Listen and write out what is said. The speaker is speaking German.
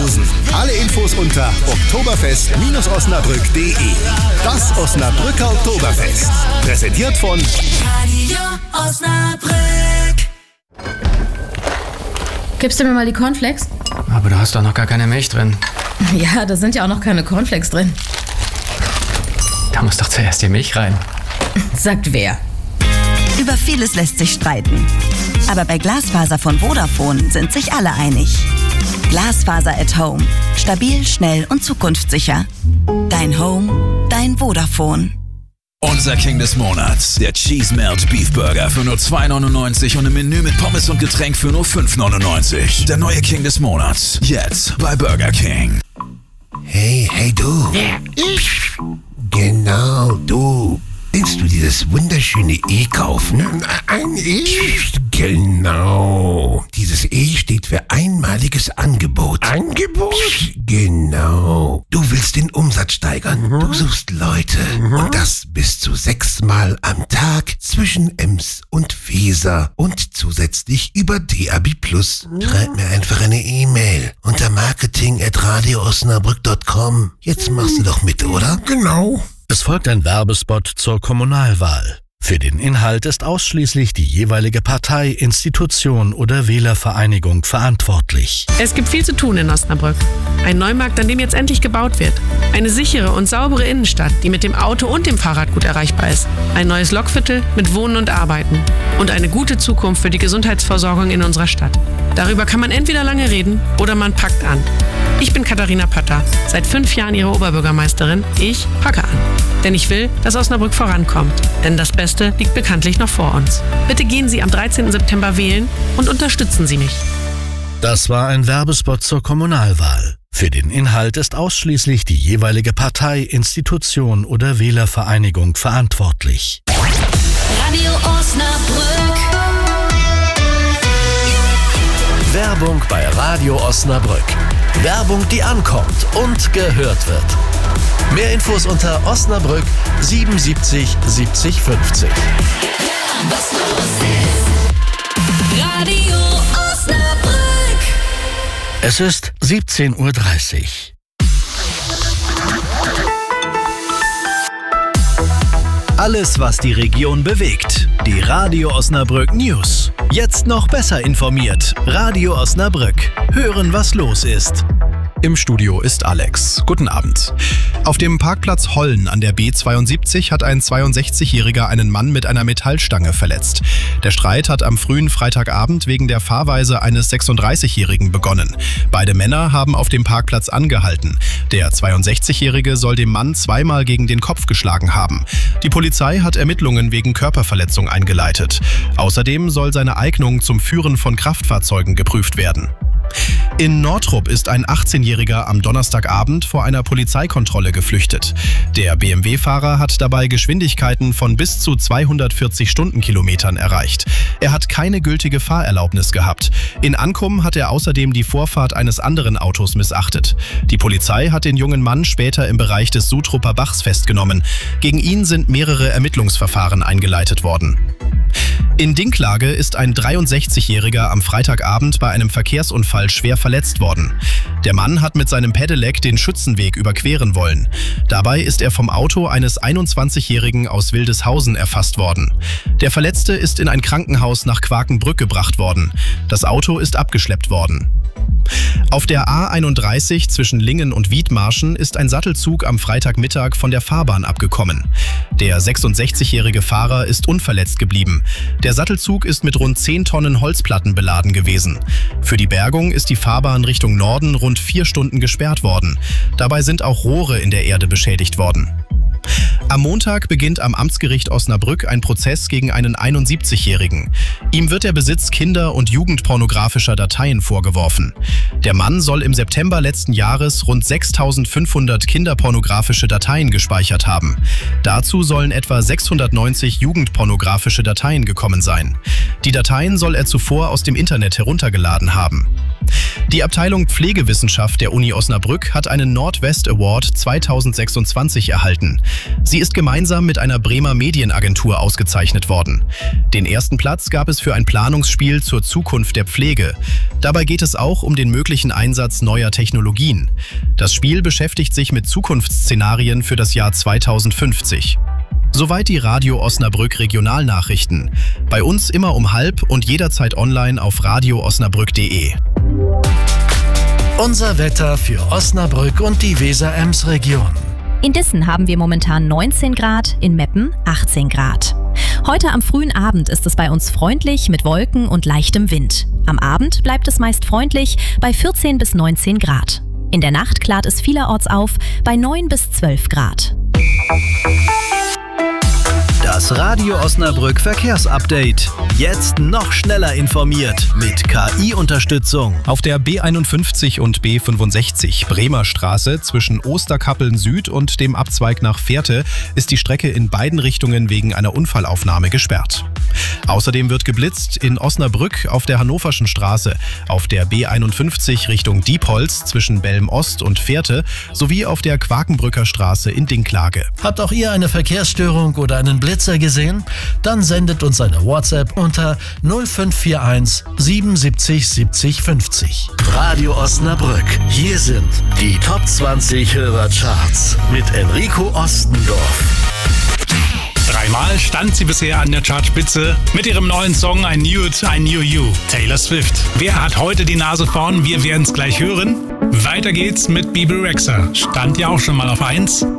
Sachsenhausen. Alle Infos unter oktoberfest-osnabrück.de. Das Osnabrücker Oktoberfest. Präsentiert von Radio Osnabrück. Gibst du mir mal die Cornflakes? Aber du hast doch noch gar keine Milch drin. Ja, da sind ja auch noch keine Cornflakes drin. Da muss doch zuerst die Milch rein. Sagt wer? Über vieles lässt sich streiten. Aber bei Glasfaser von Vodafone sind sich alle einig. Glasfaser at Home. Stabil, schnell und zukunftssicher. Dein Home, dein Vodafone. Unser King des Monats, der Cheese Melt Beef Burger für nur 2,99 und im Menü mit Pommes und Getränk für nur 5,99. Der neue King des Monats, jetzt bei Burger King. Hey du. Wer? Ich? Genau, du. Willst du dieses wunderschöne E kaufen? Ein E? Genau. Dieses E steht für einmaliges Angebot. Angebot? Genau. Du willst den Umsatz steigern. Du suchst Leute. Und das bis zu 6-mal am Tag zwischen Ems und Weser. Und zusätzlich über DAB+. Schreib mir einfach eine E-Mail unter marketing@radioosnabrück.com. Jetzt machst du doch mit, oder? Genau. Es folgt ein Werbespot zur Kommunalwahl. Für den Inhalt ist ausschließlich die jeweilige Partei, Institution oder Wählervereinigung verantwortlich. Es gibt viel zu tun in Osnabrück. Ein Neumarkt, an dem jetzt endlich gebaut wird. Eine sichere und saubere Innenstadt, die mit dem Auto und dem Fahrrad gut erreichbar ist. Ein neues Lokviertel mit Wohnen und Arbeiten. Und eine gute Zukunft für die Gesundheitsversorgung in unserer Stadt. Darüber kann man entweder lange reden oder man packt an. Ich bin Katharina Pötter, seit 5 Jahren Ihre Oberbürgermeisterin. Ich packe an. Denn ich will, dass Osnabrück vorankommt. Denn das Beste liegt bekanntlich noch vor uns. Bitte gehen Sie am 13. September wählen und unterstützen Sie mich. Das war ein Werbespot zur Kommunalwahl. Für den Inhalt ist ausschließlich die jeweilige Partei, Institution oder Wählervereinigung verantwortlich. Radio Osnabrück. Werbung bei Radio Osnabrück. Werbung, die ankommt und gehört wird. Mehr Infos unter Osnabrück 77 70 50. Was los ist? Radio Osnabrück. Es ist 17:30 Uhr. Alles, was die Region bewegt. Die Radio Osnabrück News. Jetzt noch besser informiert. Radio Osnabrück. Hören, was los ist. Im Studio ist Alex. Guten Abend. Auf dem Parkplatz Hollen an der B72 hat ein 62-Jähriger einen Mann mit einer Metallstange verletzt. Der Streit hat am frühen Freitagabend wegen der Fahrweise eines 36-Jährigen begonnen. Beide Männer haben auf dem Parkplatz angehalten. Der 62-Jährige soll dem Mann 2-mal gegen den Kopf geschlagen haben. Die Polizei hat Ermittlungen wegen Körperverletzung eingeleitet. Außerdem soll seine Eignung zum Führen von Kraftfahrzeugen geprüft werden. In Nordrup ist ein 18-Jähriger am Donnerstagabend vor einer Polizeikontrolle geflüchtet. Der BMW-Fahrer hat dabei Geschwindigkeiten von bis zu 240 Stundenkilometern erreicht. Er hat keine gültige Fahrerlaubnis gehabt. In Ankum hat er außerdem die Vorfahrt eines anderen Autos missachtet. Die Polizei hat den jungen Mann später im Bereich des Sutrupper Bachs festgenommen. Gegen ihn sind mehrere Ermittlungsverfahren eingeleitet worden. In Dinklage ist ein 63-Jähriger am Freitagabend bei einem Verkehrsunfall schwer verletzt worden. Der Mann hat mit seinem Pedelec den Schützenweg überqueren wollen. Dabei ist er vom Auto eines 21-Jährigen aus Wildeshausen erfasst worden. Der Verletzte ist in ein Krankenhaus nach Quakenbrück gebracht worden. Das Auto ist abgeschleppt worden. Auf der A31 zwischen Lingen und Wiedmarschen ist ein Sattelzug am Freitagmittag von der Fahrbahn abgekommen. Der 66-jährige Fahrer ist unverletzt geblieben. Der Sattelzug ist mit rund 10 Tonnen Holzplatten beladen gewesen. Für die Bergung ist die Fahrbahn Richtung Norden rund 4 Stunden gesperrt worden. Dabei sind auch Rohre in der Erde beschädigt worden. Am Montag beginnt am Amtsgericht Osnabrück ein Prozess gegen einen 71-Jährigen. Ihm wird der Besitz kinder- und jugendpornografischer Dateien vorgeworfen. Der Mann soll im September letzten Jahres rund 6.500 kinderpornografische Dateien gespeichert haben. Dazu sollen etwa 690 jugendpornografische Dateien gekommen sein. Die Dateien soll er zuvor aus dem Internet heruntergeladen haben. Die Abteilung Pflegewissenschaft der Uni Osnabrück hat einen Nordwest Award 2026 erhalten. Sie ist gemeinsam mit einer Bremer Medienagentur ausgezeichnet worden. Den ersten Platz gab es für ein Planungsspiel zur Zukunft der Pflege. Dabei geht es auch um den möglichen Einsatz neuer Technologien. Das Spiel beschäftigt sich mit Zukunftsszenarien für das Jahr 2050. Soweit die Radio Osnabrück Regionalnachrichten. Bei uns immer um 12:30 und jederzeit online auf radioosnabrück.de. Unser Wetter für Osnabrück und die Weser-Ems-Region. In Dissen haben wir momentan 19 Grad, in Meppen 18 Grad. Heute am frühen Abend ist es bei uns freundlich mit Wolken und leichtem Wind. Am Abend bleibt es meist freundlich bei 14 bis 19 Grad. In der Nacht klart es vielerorts auf bei 9 bis 12 Grad. Das Radio Osnabrück Verkehrsupdate. Jetzt noch schneller informiert mit KI-Unterstützung. Auf der B51 und B65 Bremer Straße zwischen Osterkappeln Süd und dem Abzweig nach Fährte ist die Strecke in beiden Richtungen wegen einer Unfallaufnahme gesperrt. Außerdem wird geblitzt in Osnabrück auf der Hannoverschen Straße, auf der B51 Richtung Diepholz zwischen Belm Ost und Fährte sowie auf der Quakenbrücker Straße in Dinklage. Habt auch ihr eine Verkehrsstörung oder einen Blitzer gesehen? Dann sendet uns eine WhatsApp unter 0541 77 70 50. Radio Osnabrück. Hier sind die Top 20 Hörercharts mit Enrico Ostendorf. Dreimal stand sie bisher an der Chartspitze mit ihrem neuen Song I Knew It, I Knew You, Taylor Swift. Wer hat heute die Nase vorn? Wir werden es gleich hören. Weiter geht's mit Bebe Rexha. Stand ja auch schon mal auf 1.